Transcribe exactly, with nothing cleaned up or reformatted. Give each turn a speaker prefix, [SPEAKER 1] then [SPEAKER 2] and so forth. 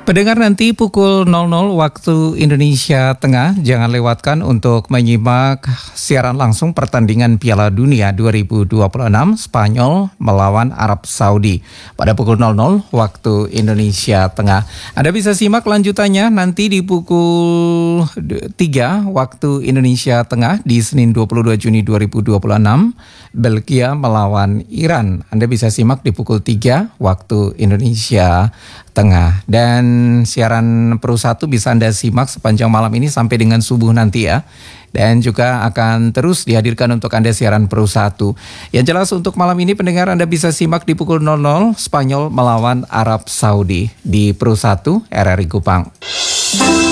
[SPEAKER 1] Pendengar, nanti pukul nol nol waktu Indonesia Tengah, jangan lewatkan untuk menyimak siaran langsung pertandingan Piala Dunia dua ribu dua puluh enam Spanyol melawan Arab Saudi pada pukul nol nol waktu Indonesia Tengah. Anda bisa simak lanjutannya nanti di pukul tiga waktu Indonesia Tengah di Senin dua puluh dua Juni dua ribu dua puluh enam, Belgia melawan Iran. Anda bisa simak di pukul tiga waktu Indonesia Tengah. Dan siaran Pro satu bisa Anda simak sepanjang malam ini sampai dengan subuh nanti ya. Dan juga akan terus dihadirkan untuk Anda siaran Pro satu. Yang jelas untuk malam ini pendengar, Anda bisa simak di pukul nol nol Spanyol melawan Arab Saudi di Pro satu R R I Kupang.